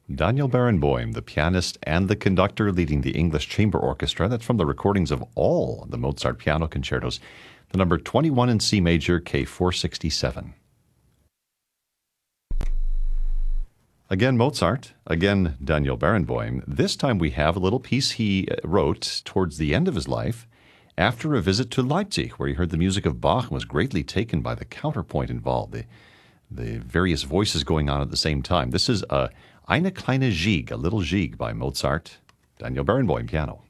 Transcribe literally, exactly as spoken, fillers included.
Daniel Barenboim, the pianist and the conductor leading the English Chamber Orchestra. That's from the recordings of all the Mozart piano concertos. The number twenty-one in C major, K four sixty-seven. Again, Mozart. Again, Daniel Barenboim. This time we have a little piece he wrote towards the end of his life after a visit to Leipzig, where he heard the music of Bach and was greatly taken by the counterpoint involved, the, the various voices going on at the same time. This is a Eine kleine Gigue, a little gigue by Mozart. Daniel Barenboim, piano.